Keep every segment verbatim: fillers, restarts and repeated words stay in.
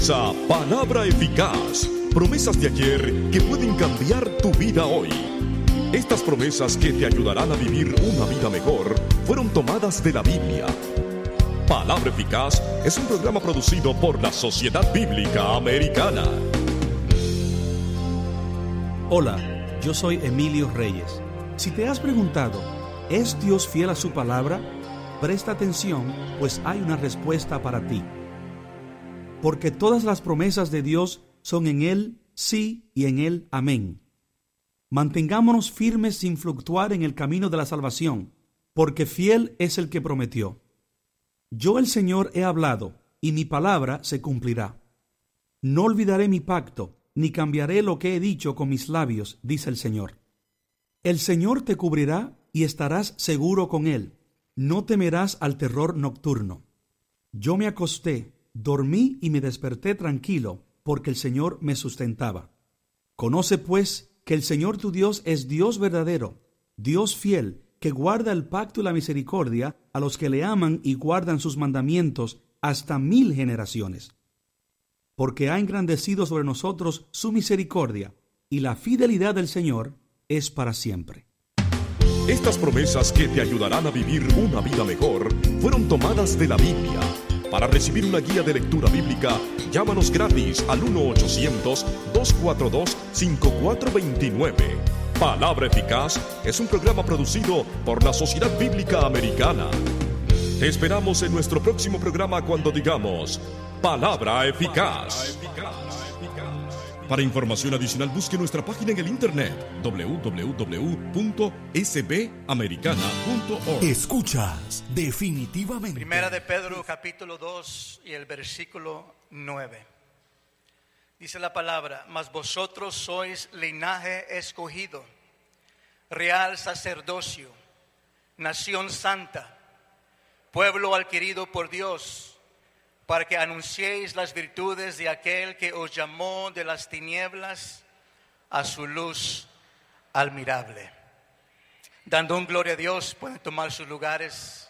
Esa palabra eficaz, promesas de ayer que pueden cambiar tu vida hoy. Estas promesas que te ayudarán a vivir una vida mejor fueron tomadas de la Biblia. Palabra Eficaz es un programa producido por la Sociedad Bíblica Americana. Hola, yo soy Emilio Reyes. Si te has preguntado, ¿es Dios fiel a su palabra? Presta atención, pues hay una respuesta para ti. Porque todas las promesas de Dios son en Él sí y en Él amén. Mantengámonos firmes sin fluctuar en el camino de la salvación, porque fiel es el que prometió. Yo el Señor he hablado, y mi palabra se cumplirá. No olvidaré mi pacto, ni cambiaré lo que he dicho con mis labios, dice el Señor. El Señor te cubrirá y estarás seguro con Él. No temerás al terror nocturno. Yo me acosté, dormí y me desperté tranquilo, porque el Señor me sustentaba. Conoce pues que el Señor tu Dios es Dios verdadero, Dios fiel, que guarda el pacto y la misericordia a los que le aman y guardan sus mandamientos hasta mil generaciones. Porque ha engrandecido sobre nosotros su misericordia, y la fidelidad del Señor es para siempre. Estas promesas que te ayudarán a vivir una vida mejor fueron tomadas de la Biblia. Para recibir una guía de lectura bíblica, llámanos gratis al uno ochocientos, dos cuatro dos, cinco cuatro dos nueve. Palabra Eficaz es un programa producido por la Sociedad Bíblica Americana. Te esperamos en nuestro próximo programa cuando digamos Palabra Eficaz. Para información adicional, busque nuestra página en el internet doble u doble u doble u punto s b americana punto org. Escuchas definitivamente. Primera de Pedro capítulo dos y el versículo nueve. Dice la palabra: mas vosotros sois linaje escogido, real sacerdocio, nación santa, pueblo adquirido por Dios, para que anunciéis las virtudes de aquel que os llamó de las tinieblas a su luz admirable. Dando un gloria a Dios, pueden tomar sus lugares.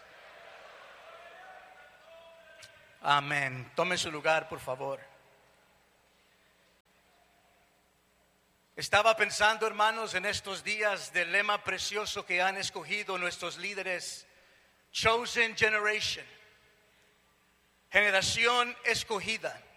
Amén. Tomen su lugar, por favor. Estaba pensando, hermanos, en estos días del lema precioso que han escogido nuestros líderes: Chosen Generation. Generación escogida.